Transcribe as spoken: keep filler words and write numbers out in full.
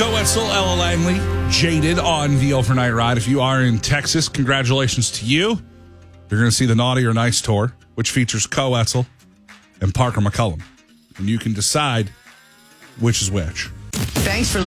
Coetzel, Ella Langley, Jaded on the Overnight Ride. If you are in Texas, congratulations to you. You're going to see the Naughty or Nice tour, which features Coetzel and Parker McCullum. And you can decide which is which. Thanks for